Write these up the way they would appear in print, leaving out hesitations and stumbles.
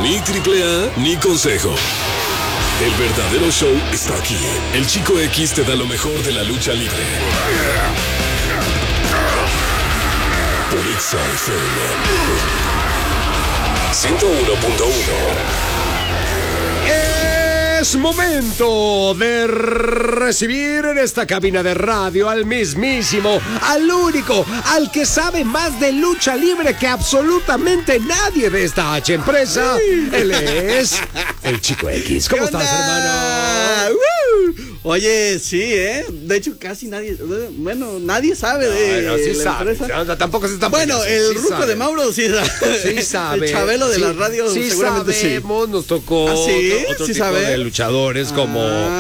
Ni triple A, ni consejo. El verdadero show está aquí. El Chico X te da lo mejor de la lucha libre. Por Exa FM 101.1. Es momento de recibir en esta cabina de radio al mismísimo, al único, al que sabe más de lucha libre que absolutamente nadie de esta H empresa. Él es el Chico X. ¿Cómo estás, hermano? Oye, sí, de hecho casi nadie, bueno, nadie sabe de sí la sabe. empresa. No, tampoco se está. Bueno, el ruco sabe. de Mauro sí sabe. Sí sabe. El Chabelo de la radio sí seguramente sabemos, nos tocó otro sí tipo sabe. de luchadores como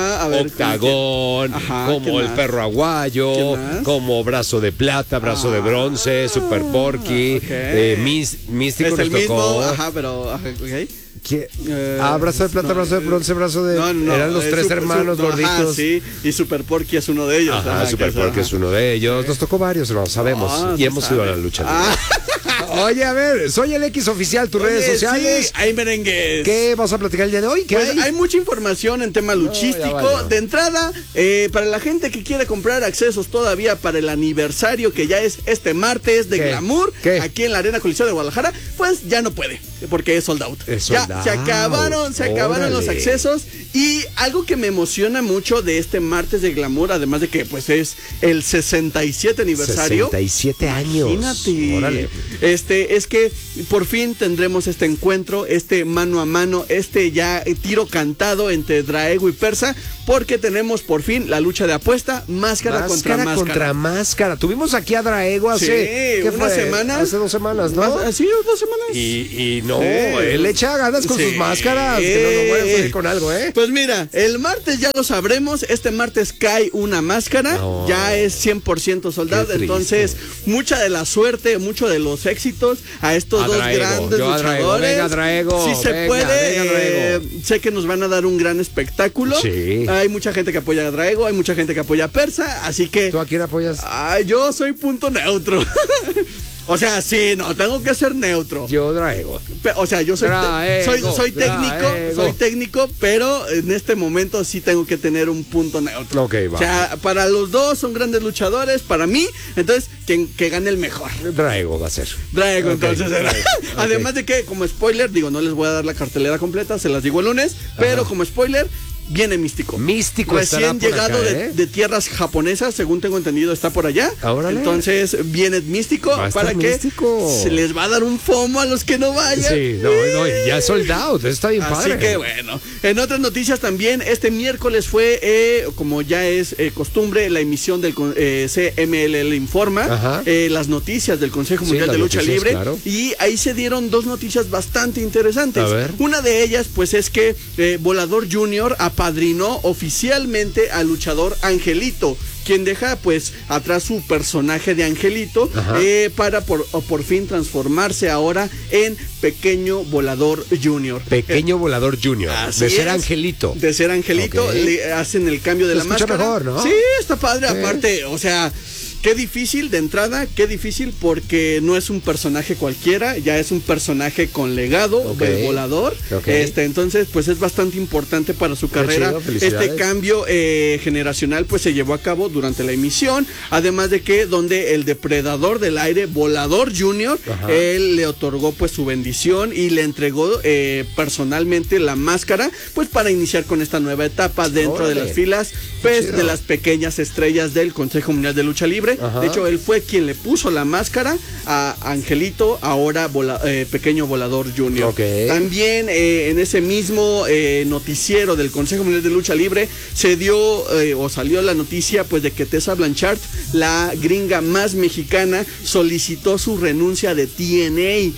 Octagón, Ajá, como el Perro Aguayo, como Brazo de Plata, Brazo de Bronce, Super Porky, okay. Místico es nos el tocó. mismo, ajá, pero ok. Brazo de Plata, Brazo de Bronce, Brazo de... eran los tres hermanos gorditos. Ajá, sí, y Super Porky es uno de ellos. Ajá, Super Porky es uno de ellos. Nos tocó varios, hermano, sabemos. Y hemos ido a la lucha libre. Oye, a ver, soy el X oficial, tus redes sociales. Sí, hay merengues. ¿Qué vamos a platicar el día de hoy? ¿Qué pues hay mucha información en tema luchístico. De entrada, para la gente que quiere comprar accesos todavía para el aniversario que ya es este martes de Glamour, aquí en la Arena Coliseo de Guadalajara, pues ya no puede, porque es sold out. Se acabaron los accesos. Y algo que me emociona mucho de este martes de Glamour, además de que pues es el 67 aniversario. 67 años. Imagínate. Órale. Es que por fin tendremos este encuentro, este mano a mano, ya tiro cantado entre Draego y Persa, porque tenemos por fin la lucha de apuesta, máscara contra máscara. Tuvimos aquí a Draego hace una semana. Hace 2 semanas, ¿no? Sí, 2 semanas. Y no, él echa ganas con sus máscaras, que no nos voy a salir con algo, Pues mira, el martes ya lo sabremos, este martes cae una máscara, ya es 100% soldado, entonces mucha de la suerte, mucho de los éxitos a estos dos grandes luchadores. Venga, Draego. Si se puede, sé que nos van a dar un gran espectáculo. Sí. Hay mucha gente que apoya a Draego, hay mucha gente que apoya a Persa, así que... ¿Tú a quién apoyas? Yo soy punto neutro. O sea, sí, no, tengo que ser neutro. Yo Draego. O sea, yo soy técnico, pero en este momento sí tengo que tener un punto neutro. Ok, va. O sea, para los dos son grandes luchadores, para mí, entonces, que gane el mejor. Draego va a ser. Draego, entonces. Además de que, como spoiler, digo, no les voy a dar la cartelera completa, se las digo el lunes, pero como spoiler... Viene Místico. Místico recién llegado acá, de tierras japonesas, según tengo entendido, está por allá. Órale. Entonces viene Místico para que se les va a dar un FOMO a los que no vayan. Sí, no, ya es sold out, está bien padre. Así que bueno, en otras noticias también, este miércoles fue, como ya es costumbre, la emisión del CMLL Informa, las noticias del Consejo Mundial de Lucha Libre, claro. Y ahí se dieron 2 noticias bastante interesantes. A ver. Una de ellas, pues es que Volador Junior apadrinó oficialmente al luchador Angelito, quien deja pues atrás su personaje de Angelito para por fin transformarse ahora en Pequeño Volador Junior. Pequeño Volador Junior. De ser Angelito. De ser Angelito, le hacen el cambio de la máscara. Mejor, ¿no? Sí, está padre, aparte, o sea... Qué difícil de entrada, porque no es un personaje cualquiera, ya es un personaje con legado del volador. Entonces, pues es bastante importante para su carrera. Este cambio generacional, pues se llevó a cabo durante la emisión. Además de que donde el depredador del aire, Volador Junior, él le otorgó pues su bendición y le entregó personalmente la máscara, pues para iniciar con esta nueva etapa dentro de las filas, pues de las pequeñas estrellas del Consejo Mundial de Lucha Libre. De hecho, él fue quien le puso la máscara a Angelito, ahora Pequeño Volador Junior. También en ese mismo noticiero del Consejo Mundial de Lucha Libre se dio o salió la noticia pues de que Tessa Blanchard, la gringa más mexicana, solicitó su renuncia de TNA.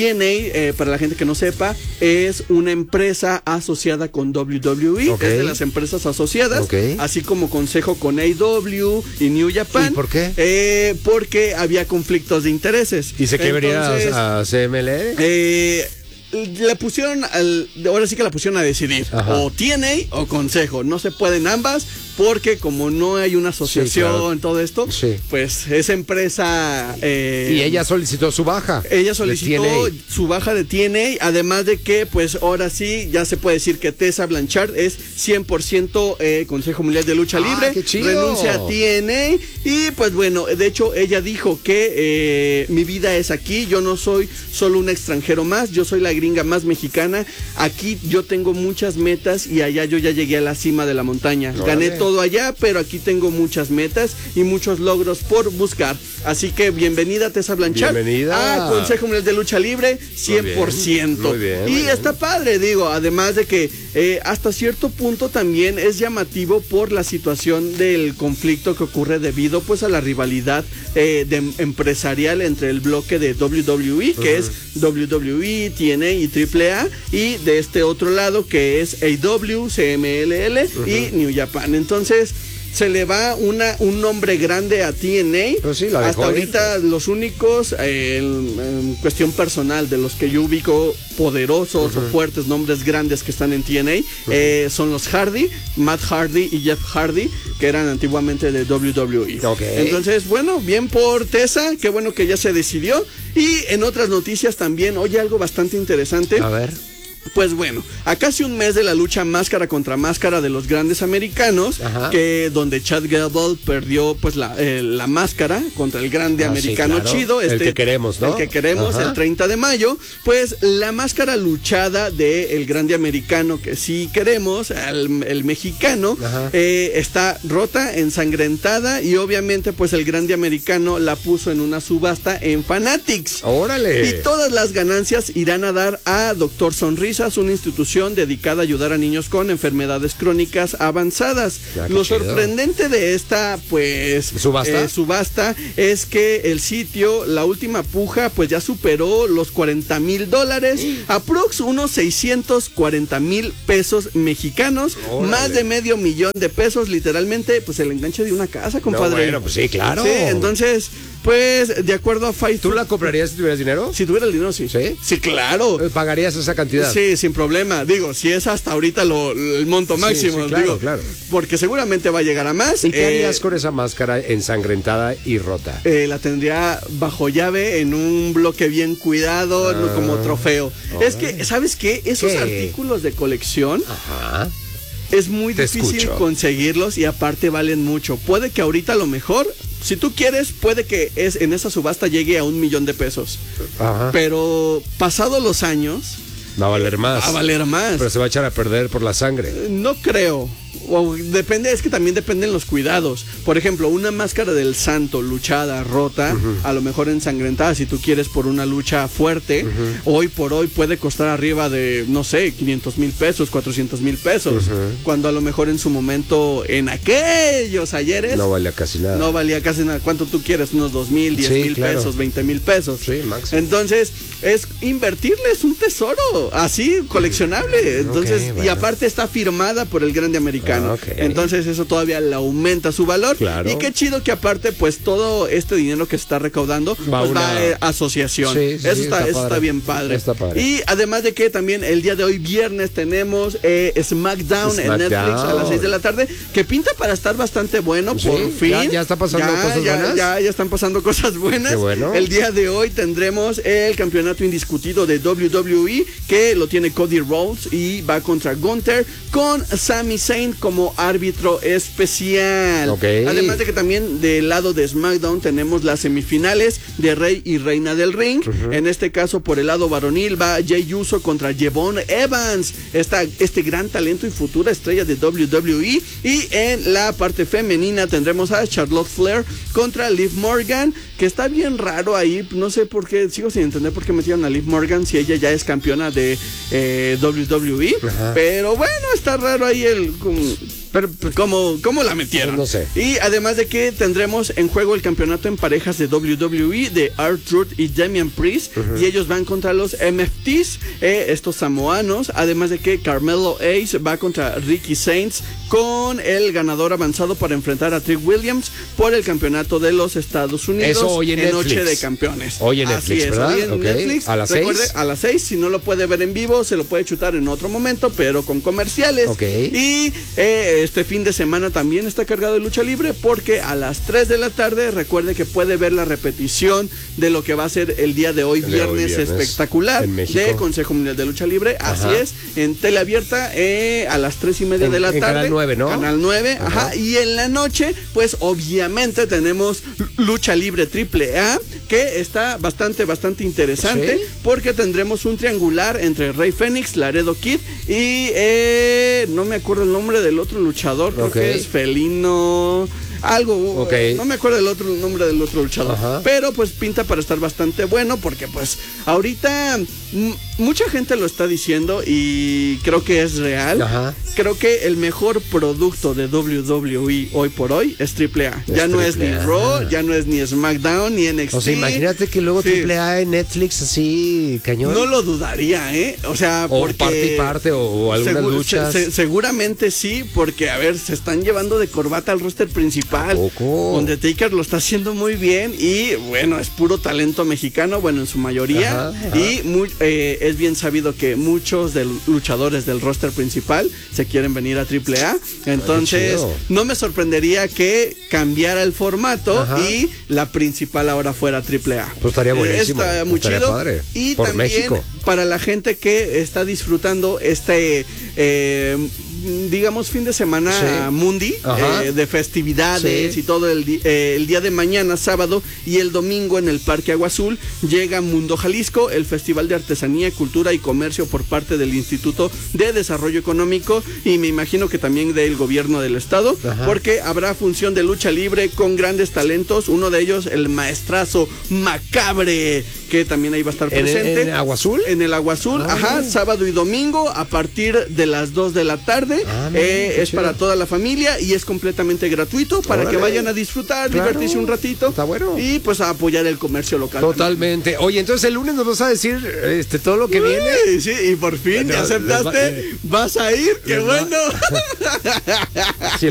TNA, para la gente que no sepa, es una empresa asociada con WWE, es de las empresas asociadas, así como consejo con AEW y New Japan. ¿Y por qué? Porque había conflictos de intereses. ¿Y se quebraría a CMLL? Le pusieron ahora sí que la pusieron a decidir, o TNA o consejo, no se pueden ambas, porque como no hay una asociación, claro. todo esto, pues esa empresa... y ella solicitó su baja. Ella solicitó su baja de TNA, además de que, pues ahora sí, ya se puede decir que Tessa Blanchard es 100% Consejo Mundial de Lucha Libre, qué chido. renuncia a TNA, y pues bueno, de hecho ella dijo que mi vida es aquí, yo no soy solo un extranjero más, yo soy la gringa más mexicana, aquí yo tengo muchas metas y allá yo ya llegué a la cima de la montaña, gané todo allá, pero aquí tengo muchas metas y muchos logros por buscar, así que bienvenida Tessa Blanchard a Consejo Mundial de Lucha Libre, 100%. Muy bien, y está padre, digo, además de que hasta cierto punto también es llamativo por la situación del conflicto que ocurre debido pues a la rivalidad empresarial entre el bloque de WWE, que es WWE, TNA y AAA, y de este otro lado que es AEW, CMLL y New Japan. Entonces se le va un nombre grande a TNA. Hasta ahorita los únicos en cuestión personal de los que yo ubico poderosos o fuertes nombres grandes que están en TNA son los Hardy, Matt Hardy y Jeff Hardy, que eran antiguamente de WWE. Entonces, bueno, bien por Tessa, qué bueno que ya se decidió. Y en otras noticias también, oye, algo bastante interesante. A ver. Pues bueno, a casi un mes de la lucha máscara contra máscara de los grandes americanos, que donde Chad Gable perdió pues la máscara contra el grande americano chido, el que queremos, ¿no? El que queremos, el 30 de mayo, pues la máscara luchada del grande americano que sí queremos, el mexicano, está rota, ensangrentada, y obviamente pues el grande americano la puso en una subasta en Fanatics. ¡Órale! Y todas las ganancias irán a dar a Doctor Sonrisas, una institución dedicada a ayudar a niños con enfermedades crónicas avanzadas. Lo sorprendente de esta pues subasta es que el sitio, la última puja, pues ya superó los $40,000, aprox unos 640,000 pesos mexicanos. ¡Órale! Más de $500,000 de pesos, literalmente pues el enganche de una casa, compadre. No, bueno, pues sí, claro. Sí, entonces pues de acuerdo a Fight, ¿tú la comprarías si tuvieras dinero? Si tuviera el dinero, sí. ¿Sí? Sí, claro. ¿Pagarías esa cantidad? Sí, sin problema. Digo, si es hasta ahorita el monto máximo, claro, digo, claro. Porque seguramente va a llegar a más. ¿Y qué harías con esa máscara ensangrentada y rota? La tendría bajo llave en un bloque bien cuidado, como trofeo. Es que, ¿sabes qué? Esos artículos de colección es muy difícil conseguirlos, y aparte valen mucho. Puede que ahorita a lo mejor, si tú quieres, puede que en esa subasta llegue a $1,000,000 de pesos. Pero pasados los años, va a valer más. Va a valer más. Pero se va a echar a perder por la sangre. No creo. O depende, es que también dependen los cuidados. Por ejemplo, una máscara del santo luchada, rota, a lo mejor ensangrentada, si tú quieres por una lucha fuerte, hoy por hoy puede costar arriba de, no sé, 500,000 pesos, 400,000 pesos. Cuando a lo mejor en su momento, en aquellos ayeres, no valía casi nada. No valía casi nada. ¿Cuánto tú quieres? Unos 2,000, 10,000 pesos, 20,000 pesos. Sí, máximo. Entonces, es invertirles un tesoro, así, coleccionable. Entonces, y aparte está firmada por el grande americano. Entonces eso todavía le aumenta su valor. Y qué chido que aparte pues todo este dinero que se está recaudando va a asociación. Eso está bien padre. Y además de que también el día de hoy viernes tenemos SmackDown en Netflix a las 6 de la tarde, que pinta para estar bastante bueno. Por fin ya está pasando cosas buenas. Ya están pasando cosas buenas. Qué bueno. El día de hoy tendremos el campeonato indiscutido de WWE, que lo tiene Cody Rhodes y va contra Gunther, con Sami Zayn como árbitro especial. Además de que también del lado de SmackDown tenemos las semifinales de Rey y Reina del Ring. En este caso, por el lado varonil va Jey Uso contra Jevon Evans, este gran talento y futura estrella de WWE. Y en la parte femenina tendremos a Charlotte Flair contra Liv Morgan, que está bien raro ahí, no sé por qué, sigo sin entender por qué metieron a Liv Morgan si ella ya es campeona de WWE, pero bueno, está raro ahí pero ¿cómo la metieron? No sé. Y además de que tendremos en juego el campeonato en parejas de WWE de R-Truth y Damian Priest, y ellos van contra los MFTs, estos samoanos. Además de que Carmelo Ace va contra Ricky Sainz, con el ganador avanzado para enfrentar a Trick Williams por el campeonato de los Estados Unidos. Eso hoy en Noche de Campeones. Hoy en Netflix, ¿verdad? Hoy en Netflix. ¿A las 6? Recuerde, a las 6. Si no lo puede ver en vivo, se lo puede chutar en otro momento, pero con comerciales. Y este fin de semana también está cargado de lucha libre, porque a las 3 de la tarde recuerde que puede ver la repetición de lo que va a ser el día de hoy, viernes espectacular de Consejo Mundial de Lucha Libre. Así es, en teleabierta a las 3:30 de la tarde. Canal 9, ¿no? Canal 9, ajá. Y en la noche, pues obviamente tenemos Lucha Libre AAA, que está bastante interesante, ¿sí? Porque tendremos un triangular entre Rey Fénix, Laredo Kid y no me acuerdo el nombre del otro luchador, creo que es Felino algo, no me acuerdo el nombre del otro luchador. Ajá. Pero pues pinta para estar bastante bueno, porque pues ahorita mucha gente lo está diciendo y creo que es real. Ajá. Creo que el mejor producto de WWE hoy por hoy es AAA. Ya no es ni Raw, ya no es ni SmackDown, ni NXT. O sea, imagínate que luego AAA en Netflix así, cañón. No lo dudaría, o sea, o porque parte o algunas luchas. Seguramente sí, porque a ver, se están llevando de corbata al roster principal. Undertaker lo está haciendo muy bien y bueno, es puro talento mexicano, bueno, en su mayoría. Ajá. Y es bien sabido que muchos luchadores del roster principal se quieren venir a AAA. Entonces, no me sorprendería que cambiara el formato. Ajá. Y la principal ahora fuera AAA. Pues estaría buenísimo. Está muy chido. Padre. Y por también México, para la gente que está disfrutando digamos fin de semana, sí, mundi, de festividades, sí, y todo el día de mañana, sábado y el domingo en el Parque Agua Azul llega Mundo Jalisco, el Festival de Artesanía, Cultura y Comercio por parte del Instituto de Desarrollo Económico, y me imagino que también del gobierno del estado. Ajá. Porque habrá función de lucha libre con grandes talentos, uno de ellos el maestrazo Macabre, que también ahí va a estar presente. ¿En Agua Azul? En el Agua Azul, ajá, sábado y domingo a partir de las 2 de la tarde. Es chido. Para toda la familia y es completamente gratuito para que vayan a disfrutar, divertirse un ratito. Está bueno. Y pues a apoyar el comercio local. Totalmente. Oye, entonces el lunes nos vas a decir todo lo que viene. Sí, y por fin ya aceptaste. ¿Vas a ir? ¡Qué bueno!